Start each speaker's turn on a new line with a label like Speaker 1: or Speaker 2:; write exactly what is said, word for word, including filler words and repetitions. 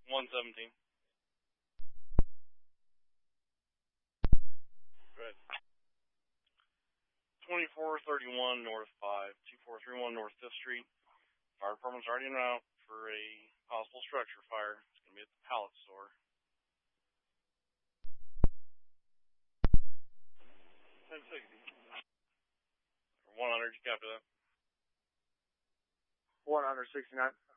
Speaker 1: one seventeen.
Speaker 2: Good.
Speaker 1: twenty-four thirty-one North five, two four three one North fifth Street. Fire department's already en route for a possible structure fire. It's going to be at the pallet store.
Speaker 2: ten sixty.
Speaker 1: one hundred, you copy that?
Speaker 3: one sixty-nine.